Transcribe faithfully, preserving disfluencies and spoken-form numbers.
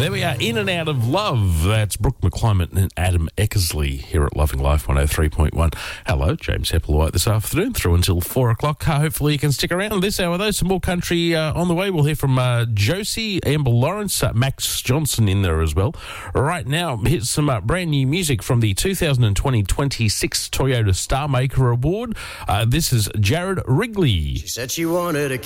There we are, In and Out of Love. That's Brooke McClymont and Adam Eckersley here at Loving Life one oh three point one. Hello, James Hepplewhite this afternoon through until four o'clock. Uh, hopefully you can stick around this hour, though. Some more country uh, on the way. We'll hear from uh, Josie, Amber Lawrence, uh, Max Johnson in there as well. Right now, here's some uh, brand new music from the two thousand twenty twenty-six Toyota Star Maker Award. Uh, this is Jared Wrigley. She said she wanted a